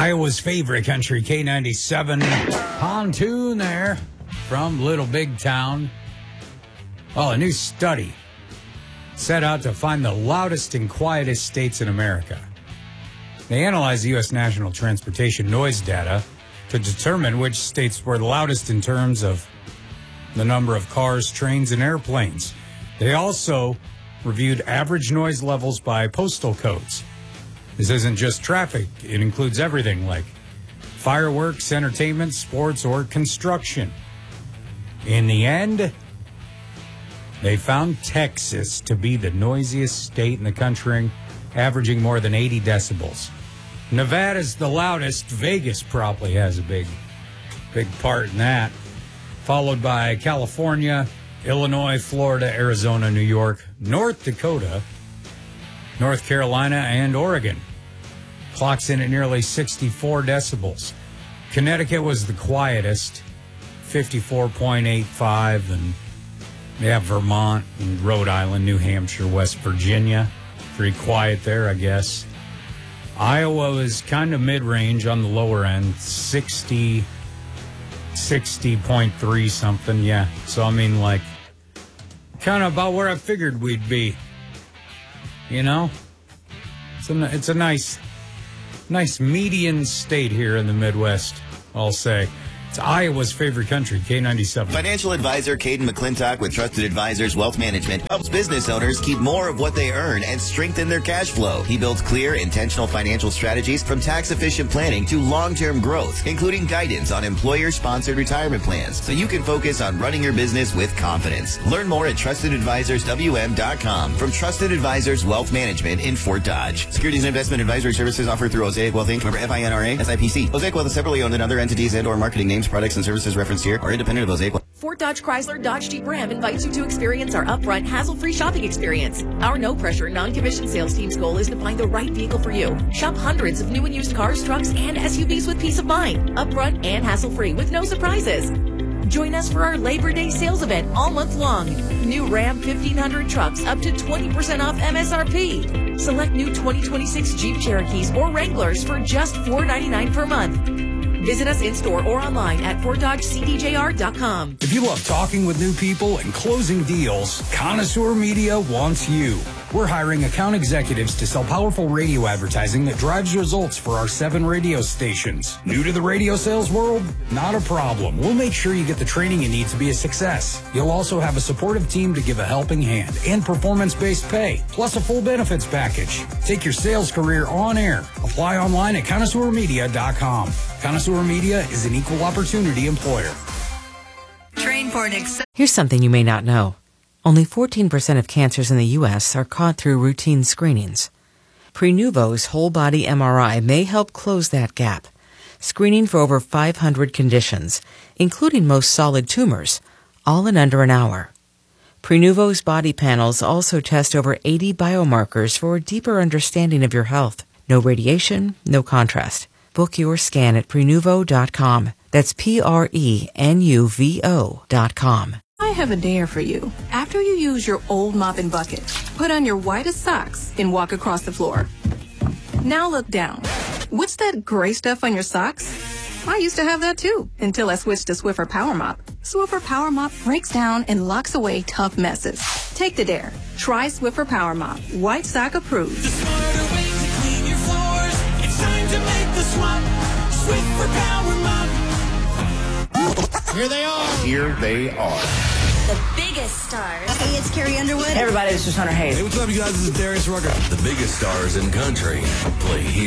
Iowa's favorite country, K97. Pontoon there from Little Big Town. Well, a new study set out to find the loudest and quietest states in America. They analyzed the U.S. National Transportation noise data to determine which states were the loudest in terms of the number of cars, trains, and airplanes. They also reviewed average noise levels by postal codes. This isn't just traffic. It includes everything like fireworks, entertainment, sports, or construction. In the end, they found Texas to be the noisiest state in the country, averaging more than 80 decibels. Nevada's the loudest. Vegas probably has a big part in that. Followed by California, Illinois, Florida, Arizona, New York, North Dakota, North Carolina, and Oregon. Clocks in at nearly 64 decibels. Connecticut was the quietest, 54.85, and they have Vermont and Rhode Island, New Hampshire, West Virginia. Pretty quiet there, I guess. Iowa is kind of mid-range on the lower end, 60.3 something, yeah. So, I mean, like, kind of about where I figured we'd be. You know? It's a nice median state here in the Midwest, I'll say. It's Iowa's favorite country, K97. Financial advisor Caden McClintock with Trusted Advisors Wealth Management helps business owners keep more of what they earn and strengthen their cash flow. He builds clear, intentional financial strategies from tax-efficient planning to long-term growth, including guidance on employer-sponsored retirement plans, so you can focus on running your business with confidence. Learn more at TrustedAdvisorsWM.com from Trusted Advisors Wealth Management in Fort Dodge. Securities and investment advisory services offered through Osaic Wealth Inc. Member FINRA, SIPC. Osaic Wealth is separately owned and other entities and/or marketing names, products, and services referenced here are independent of Osaic Wealth. Fort Dodge Chrysler Dodge Jeep Ram invites you to experience our upfront, hassle-free shopping experience. Our no-pressure, non-commissioned sales team's goal is to find the right vehicle for you. Shop hundreds of new and used cars, trucks, and SUVs with peace of mind. Upfront and hassle-free with no surprises. Join us for our Labor Day sales event all month long. New Ram 1500 trucks up to 20% off MSRP. Select new 2026 Jeep Cherokees or Wranglers for just $4.99 per month. Visit us in-store or online at FortDodgeCDJR.com. If you love talking with new people and closing deals, Connoisseur Media wants you. We're hiring account executives to sell powerful radio advertising that drives results for our 7 radio stations. New to the radio sales world? Not a problem. We'll make sure you get the training you need to be a success. You'll also have a supportive team to give a helping hand and performance-based pay, plus a full benefits package. Take your sales career on air. Apply online at ConnoisseurMedia.com. Connoisseur Media is an equal opportunity employer. Train for an Here's something you may not know. Only 14% of cancers in the U.S. are caught through routine screenings. Prenuvo's whole-body MRI may help close that gap, screening for over 500 conditions, including most solid tumors, all in under an hour. Prenuvo's body panels also test over 80 biomarkers for a deeper understanding of your health. No radiation, no contrast. Book your scan at Prenuvo.com. That's Prenuvo.com. I have a dare for you. After you use your old mop and bucket, put on your whitest socks and walk across the floor. Now look down. What's that gray stuff on your socks? I used to have that too, until I switched to Swiffer Power Mop. Swiffer Power Mop breaks down and locks away tough messes. Take the dare. Try Swiffer Power Mop. White sock approved. The smarter way to clean your floors. It's time to make the swap. Swiffer Power Mop. Here they are. Here they are. The biggest stars. Hey, it's Carrie Underwood. Hey, everybody, this is Hunter Hayes. Hey, what's up, you guys? This is Darius Rucker. The biggest stars in country play here.